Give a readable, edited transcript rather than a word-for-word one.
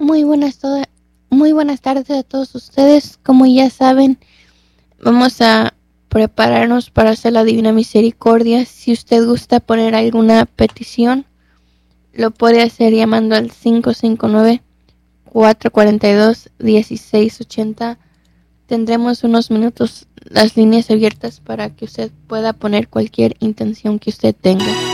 Muy buenas, muy buenas tardes a todos ustedes. Como ya saben, vamos a prepararnos para hacer la Divina Misericordia. Si usted gusta poner alguna petición, lo puede hacer llamando al 559-442-1680. Tendremos unos minutos las líneas abiertas para que usted pueda poner cualquier intención que usted tenga.